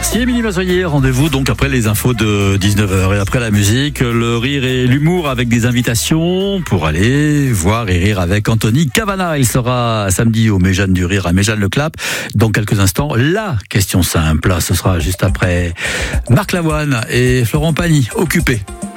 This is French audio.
Merci Émilie Mazoyer. Rendez-vous donc après les infos de 19h et après la musique, le rire et l'humour avec des invitations pour aller voir et rire avec Anthony Cavana. Il sera samedi au Méjane du Rire à Méjane-le-Clap. Dans quelques instants, la question simple. Ce sera juste après Marc Lavoine et Florent Pagny. Occupé.